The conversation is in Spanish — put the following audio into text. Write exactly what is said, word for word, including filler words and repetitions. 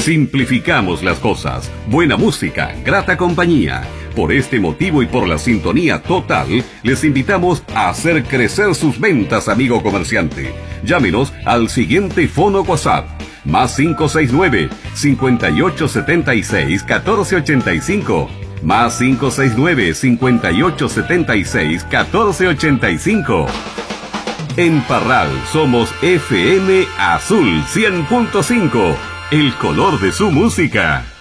Simplificamos las cosas. Buena música, grata compañía. Por este motivo y por la sintonía total, les invitamos a hacer crecer sus ventas, amigo comerciante. Llámenos al siguiente fono WhatsApp. Más cinco seis nueve, cinco ocho siete seis, uno cuatro ocho cinco. Más cinco seis nueve, cinco ocho siete seis, uno cuatro ocho cinco. En Parral somos F M Azul cien punto cinco, el color de su música.